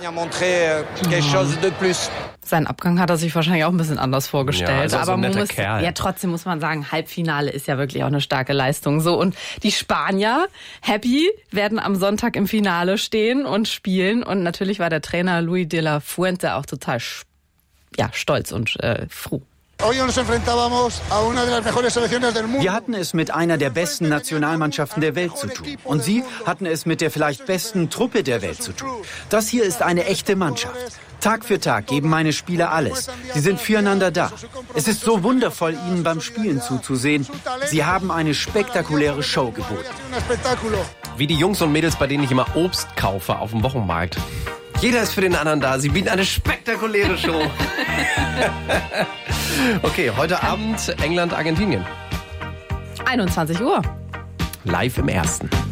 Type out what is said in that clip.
Seinen Abgang hat er sich wahrscheinlich auch ein bisschen anders vorgestellt. Ja, also aber so ein netter Kerl. trotzdem muss man sagen, Halbfinale ist ja wirklich auch eine starke Leistung. So, und die Spanier, happy, werden am Sonntag im Finale stehen und spielen. Und natürlich war der Trainer Luis de la Fuente auch total stolz und froh. Wir hatten es mit einer der besten Nationalmannschaften der Welt zu tun. Und Sie hatten es mit der vielleicht besten Truppe der Welt zu tun. Das hier ist eine echte Mannschaft. Tag für Tag geben meine Spieler alles. Sie sind füreinander da. Es ist so wundervoll, ihnen beim Spielen zuzusehen. Sie haben eine spektakuläre Show geboten. Wie die Jungs und Mädels, bei denen ich immer Obst kaufe auf dem Wochenmarkt. Jeder ist für den anderen da. Sie bieten eine spektakuläre Show. Okay, heute Abend England, Argentinien. 21 Uhr. Live im Ersten.